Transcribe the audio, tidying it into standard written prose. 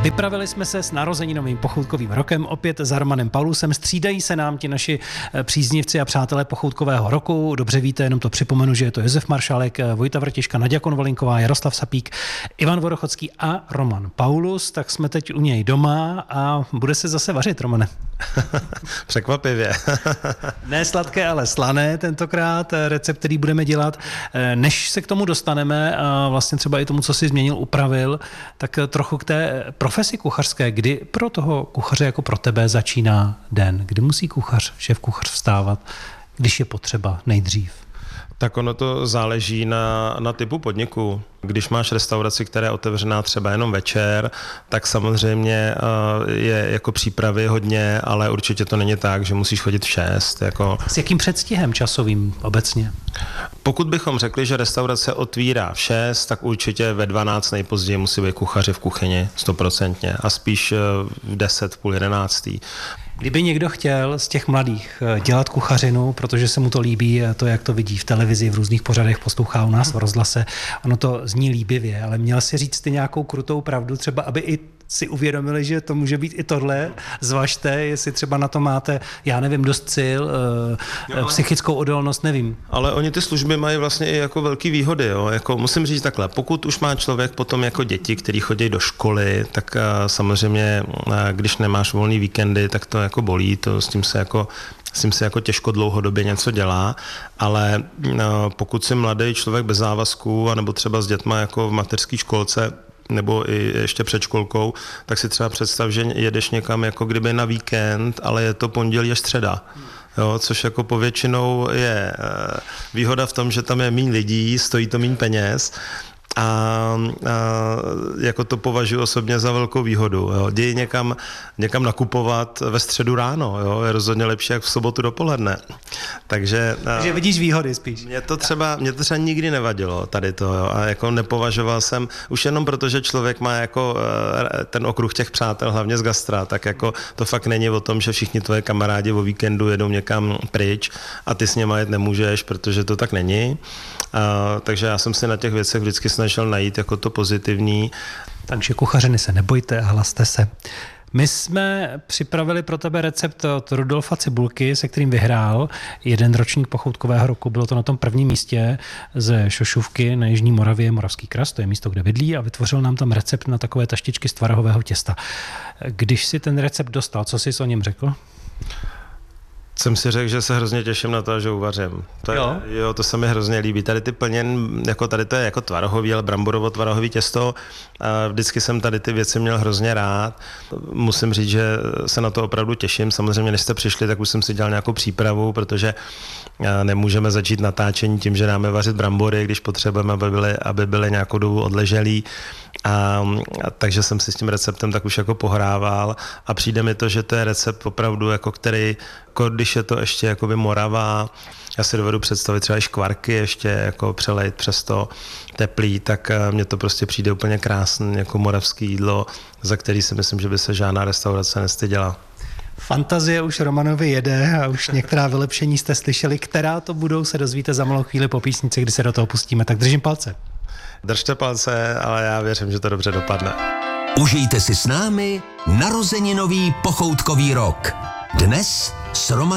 Vypravili jsme se s narozeninovým pochoutkovým rokem, opět za Romanem Paulusem. Střídají se nám ti naši příznivci a přátelé pochoutkového roku. Dobře víte, jenom to připomenu, že je to Josef Maršálek, Vojta Vrtiška, Naďa Konvalinková, Jaroslav Sapík, Ivan Vorochocký a Roman Paulus. Tak jsme teď u něj doma a bude se zase vařit, Romane. Překvapivě. Ne sladké, ale slané tentokrát, recept, který budeme dělat. Než se k tomu dostaneme a vlastně třeba i tomu, co si změnil, upravil, tak trochu k té profesi kuchařské. Kdy pro toho kuchaře jako pro tebe začíná den? Kdy musí šéf-kuchař vstávat, když je potřeba nejdřív? Tak ono to záleží na typu podniku. Když máš restauraci, která je otevřená třeba jenom večer, tak samozřejmě je jako přípravy hodně, ale určitě to není tak, že musíš chodit v 6. Jako... S jakým předstihem časovým obecně? Pokud bychom řekli, že restaurace otvírá v 6, tak určitě ve 12 nejpozději musí být kuchaři v kuchyni 100% a spíš v 10, v půl 11. Kdyby někdo chtěl z těch mladých dělat kuchařinu, protože se mu to líbí, to, jak to vidí v televizi, v různých pořadech, poslouchá u nás v rozhlase, ono to zní líbivě, ale měl si říct ty nějakou krutou pravdu, třeba aby i si uvědomili, že to může být i tohle. Zvažte, jestli třeba na to máte, já nevím, dost sil, psychickou odolnost, nevím. Ale oni ty služby mají vlastně i jako velký výhody. Jo? Jako musím říct takhle, pokud už má člověk potom jako děti, který chodí do školy, tak samozřejmě, když nemáš volný víkendy, tak to jako bolí, s tím se jako těžko dlouhodobě něco dělá, ale pokud si mladý člověk bez závazků, anebo třeba s dětma jako v mateřské školce, nebo i ještě před školkou, tak si třeba představ, že jedeš někam jako kdyby na víkend, ale je to pondělí až středa. Jo, což jako povětšinou je výhoda v tom, že tam je méně lidí, stojí to méně peněz a jako to považuji osobně za velkou výhodu. Jo. Jdi někam nakupovat ve středu ráno, jo. Je rozhodně lepší jak v sobotu dopoledne. Takže vidíš výhody spíš. Mě to třeba nikdy nevadilo tady to, jo. A jako nepovažoval jsem, už jenom proto, že člověk má jako ten okruh těch přátel, hlavně z gastra, tak jako to fakt není o tom, že všichni tvoje kamarádi o víkendu jedou někam pryč a ty s něma jet nemůžeš, protože to tak není. Takže já jsem si na těch věcech vždycky snažil najít jako to pozitivní. Takže kuchařiny se nebojte a hlaste se. My jsme připravili pro tebe recept od Rudolfa Cibulky, se kterým vyhrál jeden ročník pochoutkového roku. Bylo to na tom prvním místě ze Šošůvky na Jižní Moravě, Moravský Kras, to je místo, kde bydlí, a vytvořil nám tam recept na takové taštičky z tvarohového těsta. Když si ten recept dostal, co jsi o něm řekl? Jsem si řekl, že se hrozně těším na to, že uvařím. To se mi hrozně líbí. Tady ty plněn, jako tady to je jako tvarohový, ale bramborovo-tvarohový těsto. A vždycky jsem tady ty věci měl hrozně rád. Musím říct, že se na to opravdu těším. Samozřejmě, než jste přišli, tak už jsem si dělal nějakou přípravu, protože nemůžeme začít natáčení tím, že dáme vařit brambory, když potřebujeme, aby byly nějakou dobu odleželý. Takže jsem si s tím receptem tak už jako pohrával a přijde mi to, že to je recept opravdu, jako který, jako když je to ještě jakoby Morava, já si dovedu představit třeba i škvarky ještě jako přelejt přes to teplý, tak mně to prostě přijde úplně krásné jako moravský jídlo, za který si myslím, že by se žádná restaurace nestyděla. Fantazie už Romanovi jede a už některá vylepšení jste slyšeli, která to budou, se dozvíte za malou chvíli po písnici, kdy se do toho pustíme, tak držím palce. Držte palce, ale já věřím, že to dobře dopadne. Užijte si s námi narozeninový pochoutkový rok. Dnes s Romanem